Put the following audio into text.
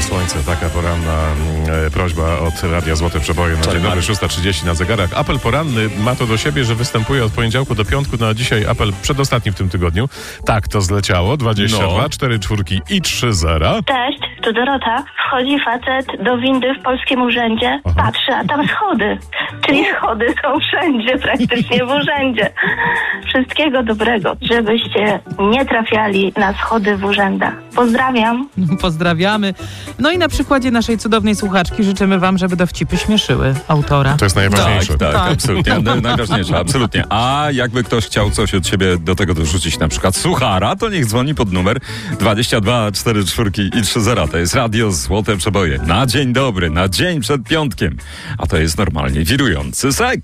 poranne słońce, taka poranna prośba od Radia Złote Przeboje na dzień dobry, 6:30 na zegarach. Apel poranny ma to do siebie, że występuje od poniedziałku do piątku, no a dzisiaj apel przedostatni w tym tygodniu. Tak, to zleciało, 22, 4 czwórki i 3 zera. Cześć, tu Dorota. Wchodzi facet do windy w polskim urzędzie, patrzy, a tam schody. Czyli schody są wszędzie, praktycznie w urzędzie. Wszystkiego dobrego, żebyście nie trafiali na schody w urzędach. Pozdrawiam. Pozdrawiamy. No i na przykładzie naszej cudownej słuchaczki życzymy wam, żeby dowcipy śmieszyły autora. To jest najważniejsze. Tak, Tak. absolutnie. Najważniejsze, absolutnie. A jakby ktoś chciał coś od siebie do tego dorzucić, na przykład suchara, to niech dzwoni pod numer 22 4 czwórki i 3 zera. To jest Radio Złote Przeboje. Na dzień dobry, na dzień przed piątkiem. A to jest normalnie wirujący seks.